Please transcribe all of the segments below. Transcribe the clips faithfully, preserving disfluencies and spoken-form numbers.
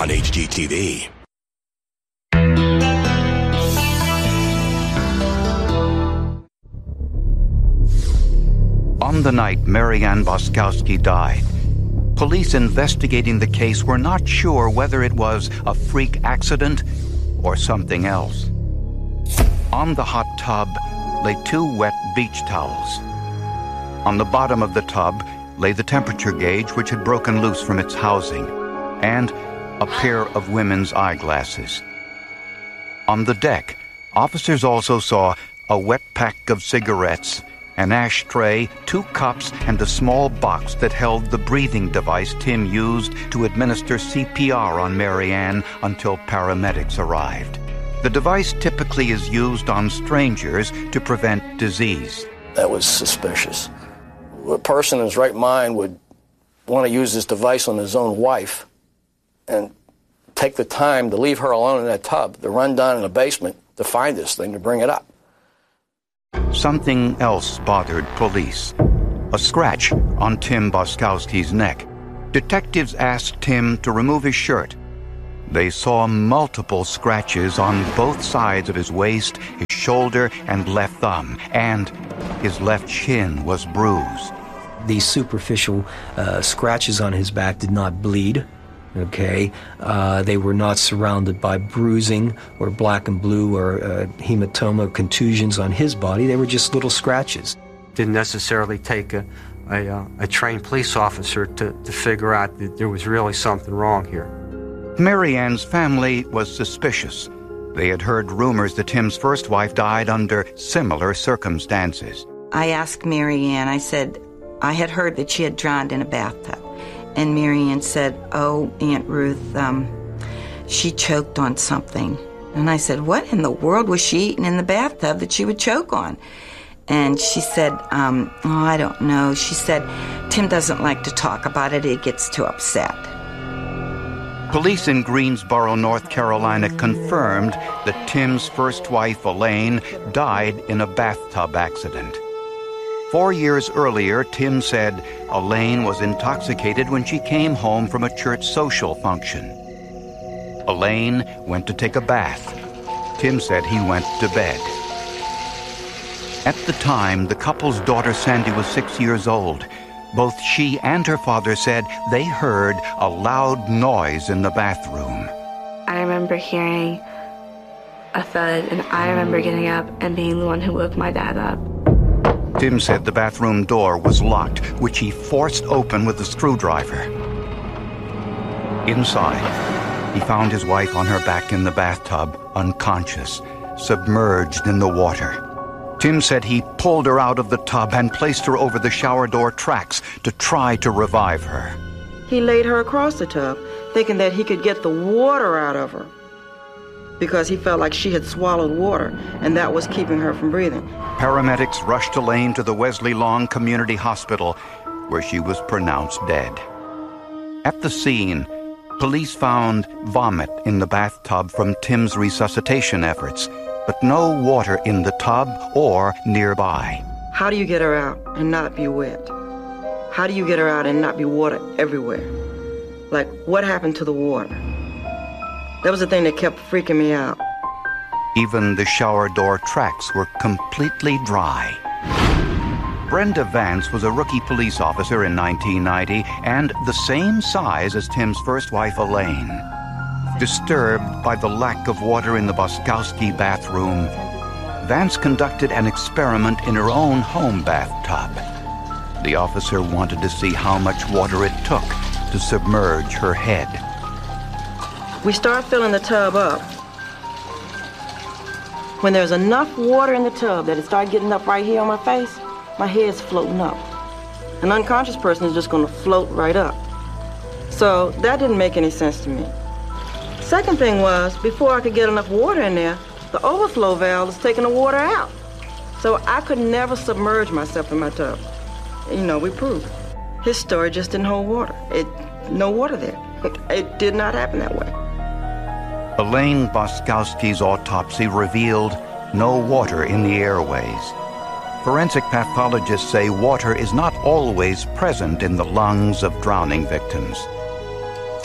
on H G T V. On the night Mary Ann Boskowski died, police investigating the case were not sure whether it was a freak accident or something else. On the hot tub lay two wet beach towels. On the bottom of the tub lay the temperature gauge, which had broken loose from its housing, and a pair of women's eyeglasses. On the deck, officers also saw a wet pack of cigarettes, an ashtray, two cups, and a small box that held the breathing device Tim used to administer C P R on Mary Ann until paramedics arrived. The device typically is used on strangers to prevent disease. That was suspicious. A person in his right mind would want to use this device on his own wife and take the time to leave her alone in that tub, to run down in the basement to find this thing, to bring it up. Something else bothered police. A scratch on Tim Boskowski's neck. Detectives asked Tim to remove his shirt. They saw multiple scratches on both sides of his waist, his shoulder, and left thumb, and his left shin was bruised. These superficial uh, scratches on his back did not bleed. Okay, uh, they were not surrounded by bruising or black and blue or uh, hematoma contusions on his body. They were just little scratches. Didn't necessarily take a, a, uh, a trained police officer to, to figure out that there was really something wrong here. Mary Ann's family was suspicious. They had heard rumors that Tim's first wife died under similar circumstances. I asked Mary Ann, I said, I had heard that she had drowned in a bathtub. And Mary Ann said, oh, Aunt Ruth, um, she choked on something. And I said, what in the world was she eating in the bathtub that she would choke on? And she said, um, oh, I don't know. She said, Tim doesn't like to talk about it. He gets too upset. Police in Greensboro, North Carolina, confirmed that Tim's first wife, Elaine, died in a bathtub accident. Four years earlier, Tim said Elaine was intoxicated when she came home from a church social function. Elaine went to take a bath. Tim said he went to bed. At the time, the couple's daughter Sandy was six years old. Both she and her father said they heard a loud noise in the bathroom. I remember hearing a thud, and I remember getting up and being the one who woke my dad up. Tim said the bathroom door was locked, which he forced open with a screwdriver. Inside, he found his wife on her back in the bathtub, unconscious, submerged in the water. Tim said he pulled her out of the tub and placed her over the shower door tracks to try to revive her. He laid her across the tub, thinking that he could get the water out of her, because he felt like she had swallowed water, and that was keeping her from breathing. Paramedics rushed Elaine to the Wesley Long Community Hospital, where she was pronounced dead. At the scene, police found vomit in the bathtub from Tim's resuscitation efforts, but no water in the tub or nearby. How do you get her out and not be wet? How do you get her out and not be water everywhere? Like, what happened to the water? That was the thing that kept freaking me out. Even the shower door tracks were completely dry. Brenda Vance was a rookie police officer in nineteen ninety and the same size as Tim's first wife, Elaine. Disturbed by the lack of water in the Boskowski bathroom, Vance conducted an experiment in her own home bathtub. The officer wanted to see how much water it took to submerge her head. We start filling the tub up. When there's enough water in the tub that it started getting up right here on my face, my head's floating up. An unconscious person is just going to float right up. So that didn't make any sense to me. Second thing was, before I could get enough water in there, the overflow valve is taking the water out. So I could never submerge myself in my tub. You know, we proved it. His story just didn't hold water. It, no water there. It did not happen that way. Elaine Boskowski's autopsy revealed no water in the airways. Forensic pathologists say water is not always present in the lungs of drowning victims.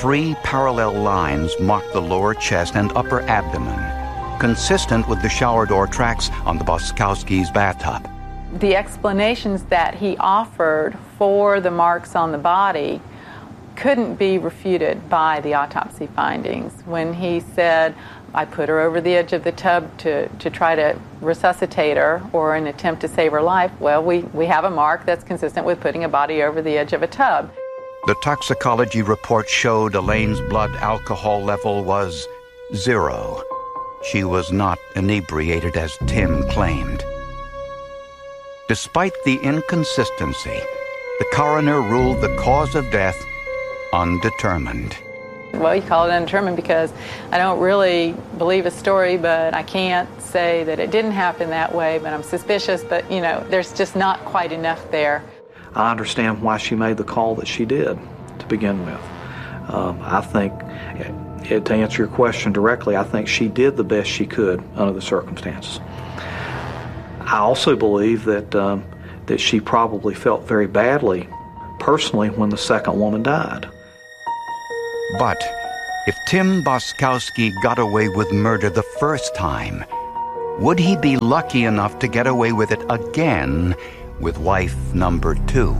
Three parallel lines mark the lower chest and upper abdomen, consistent with the shower door tracks on the Boskowskis' bathtub. The explanations that he offered for the marks on the body couldn't be refuted by the autopsy findings. When he said, I put her over the edge of the tub to, to try to resuscitate her or an attempt to save her life, well, we, we have a mark that's consistent with putting a body over the edge of a tub. The toxicology report showed Elaine's blood alcohol level was zero. She was not inebriated as Tim claimed. Despite the inconsistency, the coroner ruled the cause of death undetermined. Well, you call it undetermined because I don't really believe a story, but I can't say that it didn't happen that way, but I'm suspicious, but, you know, there's just not quite enough there. I understand why she made the call that she did to begin with. Um, I think, to answer your question directly, I think she did the best she could under the circumstances. I also believe that um, that she probably felt very badly, personally, when the second woman died. But if Tim Boskowski got away with murder the first time, would he be lucky enough to get away with it again with wife number two?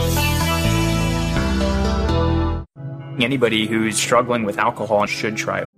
Anybody who's struggling with alcohol should try